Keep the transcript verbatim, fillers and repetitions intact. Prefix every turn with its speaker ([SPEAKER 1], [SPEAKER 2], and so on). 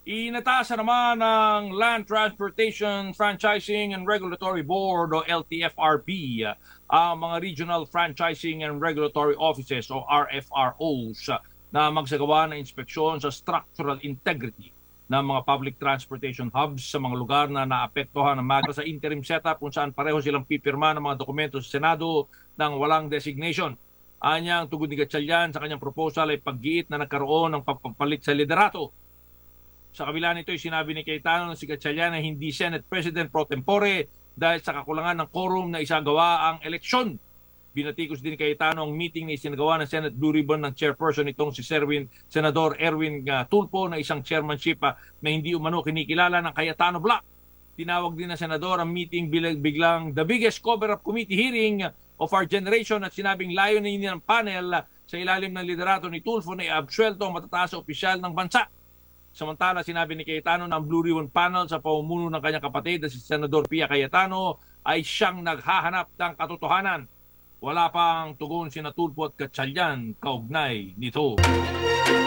[SPEAKER 1] Inatasan naman ng Land Transportation Franchising and Regulatory Board o L T F R B ang mga Regional Franchising and Regulatory Offices o R F R Os na magsagawa ng inspeksyon sa structural integrity ng mga public transportation hubs sa mga lugar na naapektuhan ng MAGA sa interim setup kung saan pareho silang pipirma ng mga dokumento sa Senado ng walang designation. Anyang tugod ni Gatchalian sa kanyang proposal ay paggiit na nagkaroon ng pagpapalit sa liderato. Sa kabila nito ay sinabi ni Cayetano na si Gatchalian ay hindi Senate President pro tempore dahil sa kakulangan ng quorum na isagawa ang eleksyon. Binatikos din ni Cayetano ang meeting na isinagawa ng Senate Blue Ribbon ng chairperson nitong si Serwin, Senador Erwin uh, Tulfo na isang chairmanship uh, na hindi umano kinikilala ng Cayetano Block. Tinawag din ng Senador ang meeting bilang, biglang the biggest cover-up committee hearing of our generation at sinabing layunin ng panel uh, sa ilalim ng liderato ni Tulfo na i-absuelto ang matataas na opisyal ng bansa. Samantala, sinabi ni Cayetano na ang Blue Ribbon Panel sa pamumuno ng kanyang kapatid na si Senador Pia Cayetano ay siyang naghahanap ng katotohanan. Wala pang tugon sina Tulfo at Gatchalian kaugnay nito.